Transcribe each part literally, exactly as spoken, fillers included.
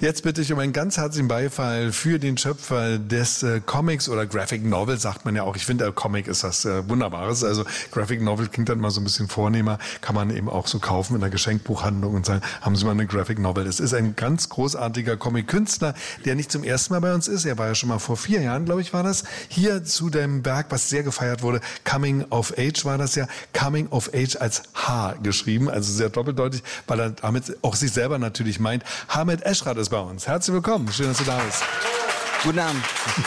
Jetzt bitte ich um einen ganz herzlichen Beifall für den Schöpfer des äh, Comics oder Graphic Novel, sagt man ja auch. Ich finde, äh, Comic ist was äh, Wunderbares. Also Graphic Novel klingt dann mal so ein bisschen vornehmer, kann man eben auch so kaufen in der Geschenkbuchhandlung und sagen, haben Sie mal eine Graphic Novel. Es ist ein ganz großartiger Comic-Künstler, der nicht zum ersten Mal bei uns ist. Er war ja schon mal vor vier Jahren, glaube ich, war das, hier zu dem Werk, was sehr gefeiert wurde. Coming of Age war das ja. Coming of Age als H geschrieben, also sehr doppeldeutig, weil er damit auch sich selber natürlich meint. Hamed Eschrat ist bei uns. Herzlich willkommen. Schön, dass du da bist. Guten Abend.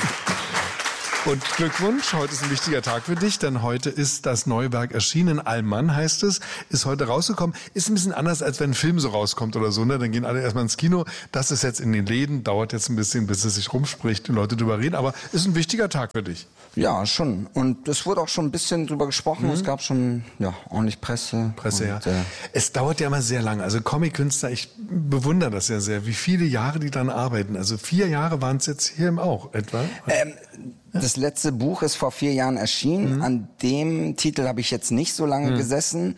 Und Glückwunsch, heute ist ein wichtiger Tag für dich, denn heute ist das neue Werk erschienen. Allmann heißt es, ist heute rausgekommen. Ist ein bisschen anders, als wenn ein Film so rauskommt oder so, ne? Dann gehen alle erstmal ins Kino. Das ist jetzt in den Läden, dauert jetzt ein bisschen, bis es sich rumspricht und Leute drüber reden, aber ist ein wichtiger Tag für dich. Ja, schon. Und es wurde auch schon ein bisschen drüber gesprochen. Mhm. Es gab schon ja ordentlich Presse. Presse, und, ja. Äh, es dauert ja immer sehr lange. Also Comic-Künstler, ich bewundere das ja sehr, wie viele Jahre die dran arbeiten. Also vier Jahre waren es jetzt hier auch etwa. Ähm, Das letzte Buch ist vor vier Jahren erschienen. Mhm. An dem Titel habe ich jetzt nicht so lange mhm. gesessen,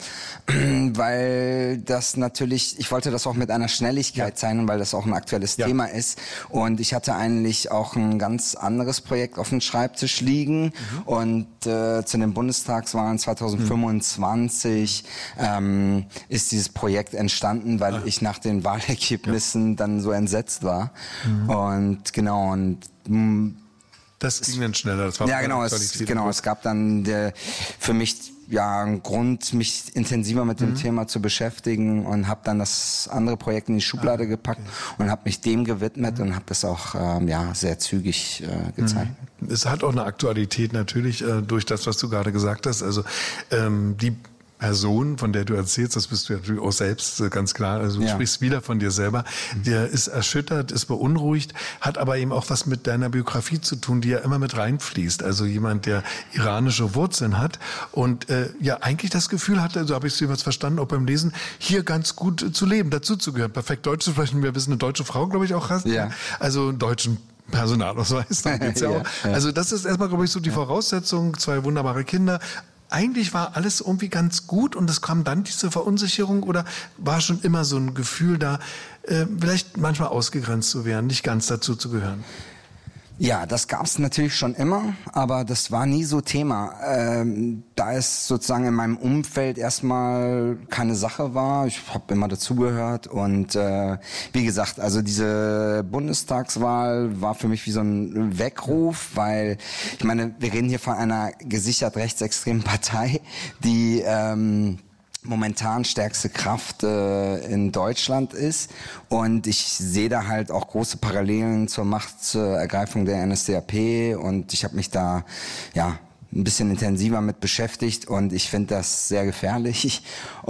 weil das natürlich, ich wollte das auch mit einer Schnelligkeit ja. zeichnen, weil das auch ein aktuelles ja. Thema ist. Und ich hatte eigentlich auch ein ganz anderes Projekt auf dem Schreibtisch liegen. Mhm. Und äh, zu den Bundestagswahlen zwanzig fünfundzwanzig mhm. ähm, ist dieses Projekt entstanden, weil ah. ich nach den Wahlergebnissen ja. dann so entsetzt war. Mhm. Und genau, und mh, das ging dann schneller. Das war ja, genau. Es, genau. Es gab dann der, für mich ja einen Grund, mich intensiver mit dem mhm. Thema zu beschäftigen und habe dann das andere Projekt in die Schublade ah, gepackt okay. und habe mich dem gewidmet mhm. und habe das auch ähm, ja sehr zügig äh, gezeigt. Mhm. Es hat auch eine Aktualität natürlich äh, durch das, was du gerade gesagt hast. Also ähm, die Person, von der du erzählst, das bist du ja natürlich auch selbst ganz klar, also du ja. sprichst wieder von dir selber, der ist erschüttert, ist beunruhigt, hat aber eben auch was mit deiner Biografie zu tun, die ja immer mit reinfließt. Also jemand, der iranische Wurzeln hat und äh, ja eigentlich das Gefühl hatte, so habe ich es jeweils verstanden, auch beim Lesen, hier ganz gut zu leben, dazuzugehören, perfekt Deutsch zu sprechen. Wir wissen, eine deutsche Frau, glaube ich, auch hast. Ja. Also einen deutschen Personalausweis, dann geht's ja, ja auch. Ja. Also das ist erstmal, glaube ich, so die Voraussetzung, zwei wunderbare Kinder. Eigentlich war alles irgendwie ganz gut und es kam dann diese Verunsicherung oder war schon immer so ein Gefühl da, äh, vielleicht manchmal ausgegrenzt zu werden, nicht ganz dazu zu gehören? Ja, das gab's natürlich schon immer, aber das war nie so Thema. Ähm, da es sozusagen in meinem Umfeld erstmal keine Sache war, ich habe immer dazugehört und äh, wie gesagt, also diese Bundestagswahl war für mich wie so ein Weckruf, weil ich meine, wir reden hier von einer gesichert rechtsextremen Partei, die ähm, momentan stärkste Kraft äh, in Deutschland ist und ich sehe da halt auch große Parallelen zur Machtergreifung der N S D A P und ich habe mich da ja ein bisschen intensiver mit beschäftigt und ich finde das sehr gefährlich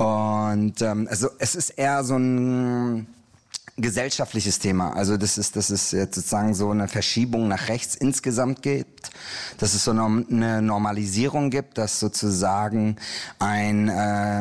und ähm, also es ist eher so ein gesellschaftliches Thema. Also das ist, das ist jetzt sozusagen so eine Verschiebung nach rechts insgesamt gibt, dass es so eine Normalisierung gibt, dass sozusagen ein äh,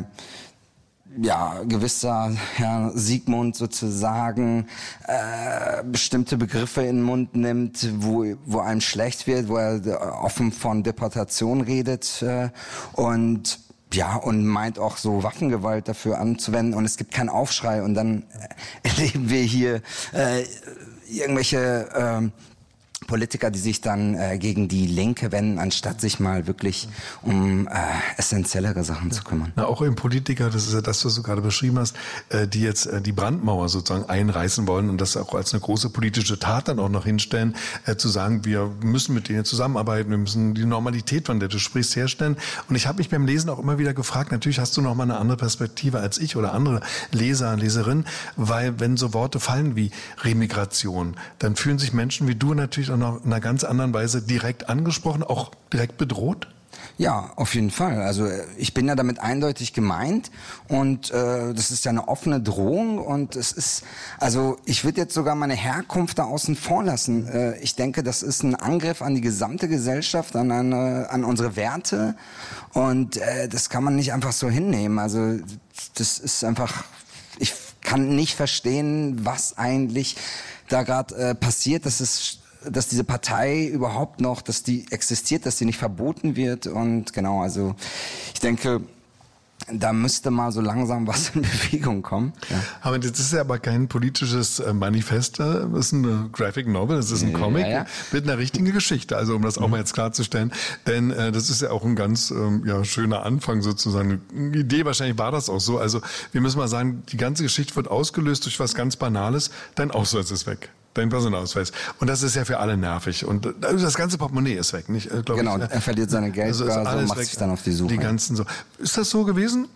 ja gewisser Herr Sigmund sozusagen äh, bestimmte Begriffe in den Mund nimmt, wo wo einem schlecht wird, wo er offen von Deportation redet äh, und ja, und meint auch so Waffengewalt dafür anzuwenden und es gibt keinen Aufschrei und dann erleben wir hier äh, irgendwelche äh, Politiker, die sich dann äh, gegen die Linke wenden, anstatt sich mal wirklich um äh, essentiellere Sachen zu kümmern. Na, auch eben Politiker, das ist ja das, was du gerade beschrieben hast, äh, die jetzt äh, die Brandmauer sozusagen einreißen wollen und das auch als eine große politische Tat dann auch noch hinstellen, äh, zu sagen, wir müssen mit denen zusammenarbeiten, wir müssen die Normalität, von der du sprichst, herstellen. Und ich habe mich beim Lesen auch immer wieder gefragt, natürlich hast du noch mal eine andere Perspektive als ich oder andere Leser, Leserinnen, weil wenn so Worte fallen wie Remigration, dann fühlen sich Menschen wie du natürlich auch noch in einer ganz anderen Weise direkt angesprochen, auch direkt bedroht? Ja, auf jeden Fall. Also ich bin ja damit eindeutig gemeint und äh, das ist ja eine offene Drohung und es ist, also ich würde jetzt sogar meine Herkunft da außen vor lassen. Äh, ich denke, das ist ein Angriff an die gesamte Gesellschaft, an eine, an unsere Werte und äh, das kann man nicht einfach so hinnehmen. Also das ist einfach, ich kann nicht verstehen, was eigentlich da gerade äh, passiert. Das ist dass diese Partei überhaupt noch, dass die existiert, dass die nicht verboten wird und genau, also ich denke, da müsste mal so langsam was in Bewegung kommen. Ja. Aber das ist ja aber kein politisches Manifest, das ist eine Graphic Novel, das ist ein Comic ja, ja. mit einer richtigen Geschichte, also um das auch mal jetzt klarzustellen, denn äh, das ist ja auch ein ganz ähm, ja, schöner Anfang sozusagen, eine Idee, wahrscheinlich war das auch so, also wir müssen mal sagen, die ganze Geschichte wird ausgelöst durch was ganz Banales, dein Ausweis ist weg. Dein Personalausweis. Und das ist ja für alle nervig. Und das ganze Portemonnaie ist weg, nicht? Genau, ich. er verliert seine Geldbörse also und macht weg, sich dann auf die Suche. Die ganzen so. Ist das so gewesen?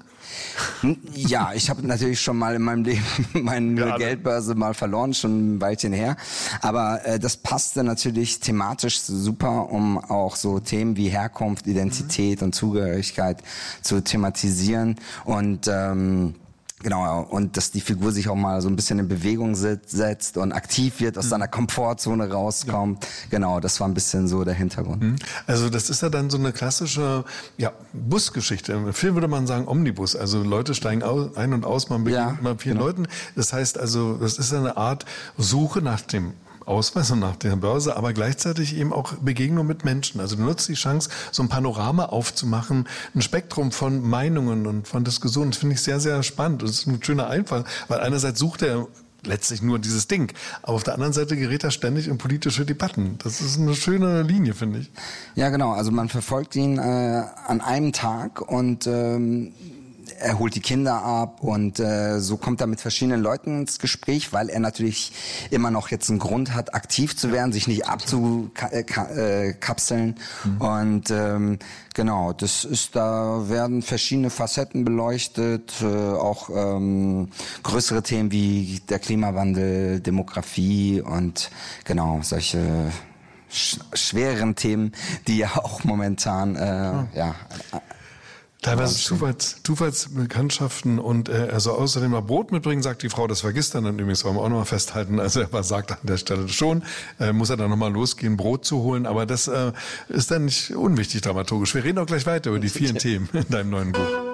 Ja, ich habe natürlich schon mal in meinem Leben meine ja, Geldbörse mal verloren, schon ein Weilchen her. Aber äh, das passte natürlich thematisch super, um auch so Themen wie Herkunft, Identität mhm. und Zugehörigkeit zu thematisieren. Und ähm, Genau, und dass die Figur sich auch mal so ein bisschen in Bewegung setzt und aktiv wird, aus seiner Komfortzone rauskommt. Ja. Genau, das war ein bisschen so der Hintergrund. Also das ist ja dann so eine klassische ja, Busgeschichte. Im Film würde man sagen Omnibus. Also Leute steigen ein und aus, man begegnet ja, mal vielen genau. Leuten. Das heißt also, das ist eine Art Suche nach dem Ausweis und nach der Börse, aber gleichzeitig eben auch Begegnung mit Menschen. Also du nutzt die Chance, so ein Panorama aufzumachen, ein Spektrum von Meinungen und von Diskussionen. Das finde ich sehr, sehr spannend. Das ist ein schöner Einfall, weil einerseits sucht er letztlich nur dieses Ding, aber auf der anderen Seite gerät er ständig in politische Debatten. Das ist eine schöne Linie, finde ich. Ja, genau. Also man verfolgt ihn äh, an einem Tag und ähm er holt die Kinder ab und äh, so kommt er mit verschiedenen Leuten ins Gespräch, weil er natürlich immer noch jetzt einen Grund hat, aktiv zu werden, sich nicht abzukapseln. Mhm. Und ähm, genau, das ist, da werden verschiedene Facetten beleuchtet, äh, auch ähm, größere Themen wie der Klimawandel, Demografie und genau solche sch- schweren Themen, die ja auch momentan äh, ja, ja teilweise Zufalls, Zufallsbekanntschaften und äh, er soll außerdem mal Brot mitbringen, sagt die Frau, das vergisst er dann übrigens, wollen wir auch nochmal festhalten, also er sagt an der Stelle schon, äh, muss er dann nochmal losgehen, Brot zu holen, aber das äh, ist dann nicht unwichtig dramaturgisch. Wir reden auch gleich weiter über die vielen Themen in deinem neuen Buch.